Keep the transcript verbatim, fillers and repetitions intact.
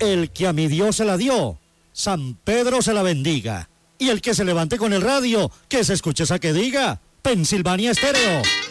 El que a mi Dios se la dio, San Pedro se la bendiga. Y el que se levante con el radio, que se escuche esa que diga, Pensilvania Estéreo.